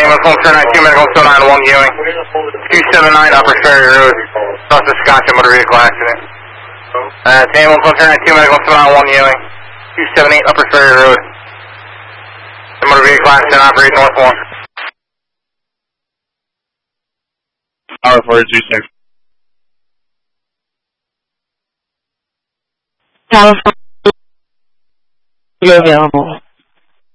ambulance 192, medical 911 Ewing. 279 Upper Ferry Road, across the Wisconsin motor vehicle accident. Ambulance 192, medical 911 Ewing. 278 Upper Ferry Road. The motor vehicle accident operating north 1. Tower 426. California available.